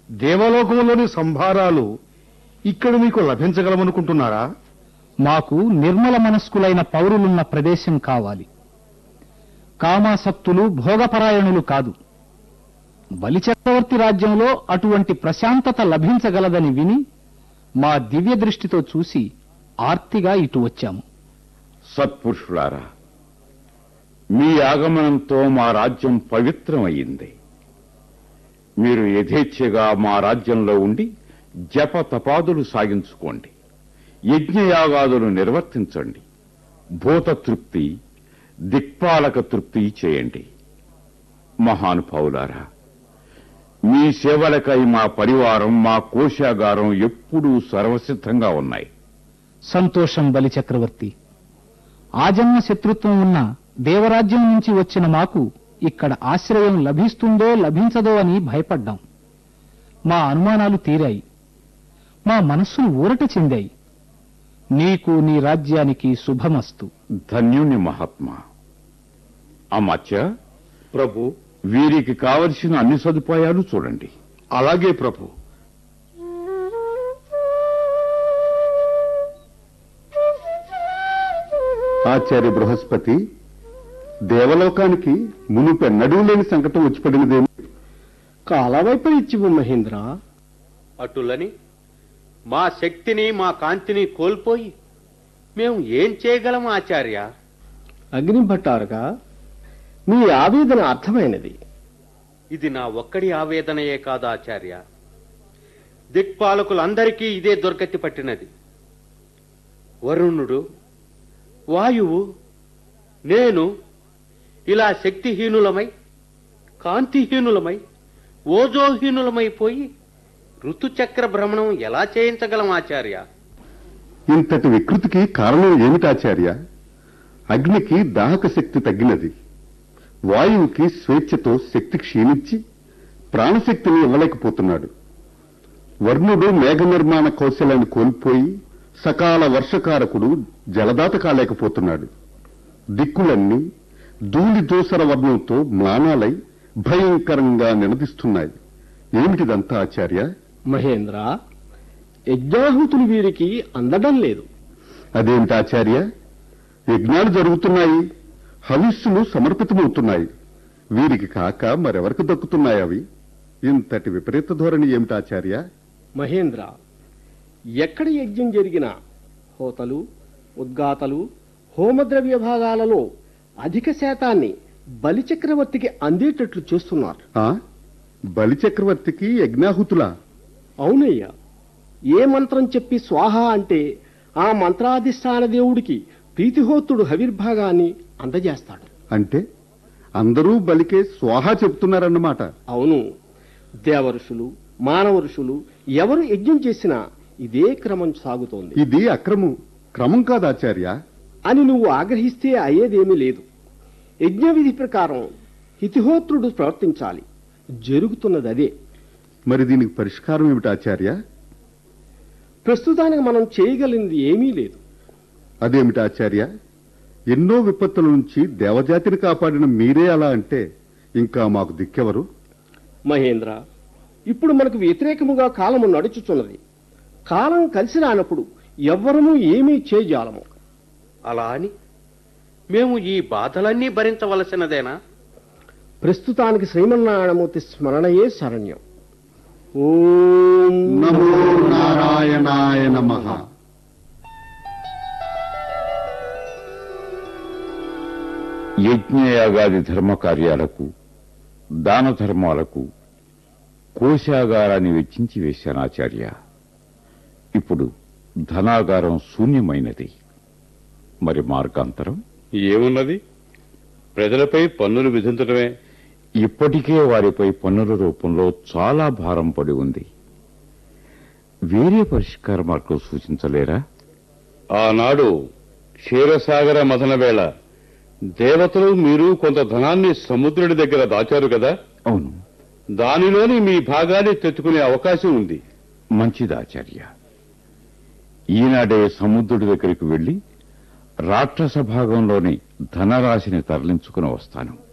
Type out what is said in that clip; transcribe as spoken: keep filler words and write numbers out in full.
దేవలోకంలోని సంభారాలు ఇక్కడ మీకు లభించగలమనుకుంటున్నారా? మాకు నిర్మల మనస్కులైన పౌరులున్న ప్రదేశం కావాలి. కామాసక్తులు భోగపరాయణులు కాదు. బలిచక్రవర్తి రాజ్యంలో అటువంటి ప్రశాంతత లభించగలదని విని మా దివ్య దృష్టితో చూసి ఆర్తిగా ఇటు వచ్చాము. సత్పురుషులారా, మీ ఆగమనంతో మా రాజ్యం పవిత్రమయ్యింది. మీరు యథేచ్ఛగా మా రాజ్యంలో ఉండి జప తపాదులు సాగించుకోండి, యజ్ఞయాగాదులు నిర్వర్తించండి, భూత తృప్తి దిక్పాలక తృప్తి చేయండి. మహానుభావులారా, మీ సేవలకై మా పరివారం, మా కోశాగారం ఎప్పుడూ సర్వసిద్ధంగా ఉన్నాయి. సంతోషం బలిచక్రవర్తి. ఆజన్మ శత్రుత్వం ఉన్న దేవరాజ్యం నుంచి వచ్చిన మాకు ఇక్కడ ఆశ్రయం లభిస్తుందో లభించదో అని భయపడ్డాం. మా అనుమానాలు తీరాయి, మా మనస్సులు ఊరట చెందాయి. నీకు నీ రాజ్యానికి శుభమస్తు. ధన్యుని మహాత్మా. అమాత్య ప్రభు, వీరికి కావలసిన అన్ని సదుపాయాలు చూడండి. అలాగే ప్రభు. ఆచార్య బృహస్పతి, దేవలోకానికి మునుపెన్నడూ లేని సంకటం వచ్చి పడినదేమి? కాలవైపరీత్యము మహేంద్ర. అటులని మా శక్తిని మా కాంతిని కోల్పోయి మేము ఏం చేయగలం ఆచార్య? అగ్ని భట్టారుగా మీ ఆవేదన అర్థమైనది. ఇది నా ఒక్కడి ఆవేదనయే కాదు ఆచార్య, దిక్పాలకులందరికీ ఇదే దుర్గతి పట్టినది. వరుణుడు, వాయువు, నేను ఇలా శక్తిహీనులమై, కాంతిహీనులమై, ఓజోహీనులమైపోయి ఋతుచక్ర భ్రమణం ఎలా చేయించగలం ఆచార్య? ఇంతటి వికృతికి కారణం ఏమిటాచార్య? అగ్నికి దాహక శక్తి తగ్గినది, వాయువుకి స్వేచ్ఛతో శక్తి క్షీణించి ప్రాణశక్తిని ఇవ్వలేకపోతున్నాడు. వర్ణుడు మేఘ నిర్మాణ కౌశలాన్ని కోల్పోయి సకాల వర్షకారకుడు జలదాత కాలేకపోతున్నాడు. దిక్కులన్నీ ధూళి దూసర వర్ణంతో మ్లానాలై భయంకరంగా నినదిస్తున్నాయి. ఏమిటిదంతా ఆచార్య? మహేంద్ర, యజ్ఞాహుతులు వీరికి అందడం లేదు. అదేమిటి ఆచార్య? యజ్ఞాలు జరుగుతున్నాయి, హవిస్సులు సమర్పితమవుతున్నాయి. వీరికి కాక మరెవరికి దక్కుతున్నాయి అవి? ఇంతటి విపరీత ధోరణి ఏమిటాచార్య? మహేంద్ర, ఎక్కడ యజ్ఞం జరిగినా హోతలు, ఉద్గాతలు, హోమద్రవ్య భాగాలలో అధిక శాతాన్ని బలిచక్రవర్తికి అందేటట్లు చేస్తున్నారు. ఆ బలిచక్రవర్తికి యజ్ఞాహుతులా? అవునయ్యా. ఏ మంత్రం చెప్పి స్వాహ అంటే ఆ మంత్రాధిష్టాన దేవుడికి ప్రీతిహోత్రుడు హవిర్భాగాన్ని అందజేస్తాడు. అంటే అందరూ బలికే స్వాహా చెప్తున్నారన్నమాట. అవును. దేవఋషులు, మానవ ఋషులు ఎవరు యజ్ఞం చేసినా ఇదే క్రమం సాగుతోంది. ఇది అక్రమం, క్రమం కాదాచార్య అని నువ్వు ఆగ్రహిస్తే అయ్యేదేమీ లేదు. యజ్ఞ విధి ప్రకారం హితిహోత్రుడు ప్రవర్తించాలి. జరుగుతున్నది అదే. మరి దీనికి పరిష్కారం ఏమిటాచార్య? ప్రస్తుతానికి మనం చేయగలిగింది ఏమీ లేదు. అదేమిటాచార్య? ఎన్నో విపత్తుల నుంచి దేవజాతిని కాపాడిన మీరే అలా అంటే ఇంకా మాకు దిక్కెవరు? మహేంద్ర, ఇప్పుడు మనకు వ్యతిరేకముగా కాలము నడుచుచున్నది. కాలం కలిసి రానప్పుడు ఎవ్వరము ఏమీ చేయజాలము. అలా అని మేము ఈ బాధలన్నీ భరించవలసినదేనా? ప్రస్తుతానికి శ్రీమన్నారాయణమూర్తి స్మరణయే శరణ్యం. ఓం నమో నారాయణాయ నమః. యజ్ఞయాగాది ధర్మ కార్యాలకు, దాన ధర్మాలకు కోశాగారాన్ని వెచ్చించి వేశానాచార్య. ఇప్పుడు ధనాగారం శూన్యమైనది. మరి మార్గాంతరం ఏమున్నది? ప్రజలపై పన్నులు విధించడమే. ఇప్పటికే వారిపై పన్నుల రూపంలో చాలా భారం పడి ఉంది. వేరే పరిష్కార మార్గం సూచించలేరా? ఆనాడు క్షీరసాగర మథన వేళ దేవతలు మీరు కొంత ధనాన్ని సముద్రుడి దగ్గర దాచారు కదా? అవును. దానిలోని మీ భాగాన్ని తెచ్చుకునే అవకాశం ఉంది. మంచిదాచార్య. ఈనాడే సముద్రుడి దగ్గరికి వెళ్లి రాక్షస భాగంలోని ధనరాశిని తరలించుకుని వస్తాను.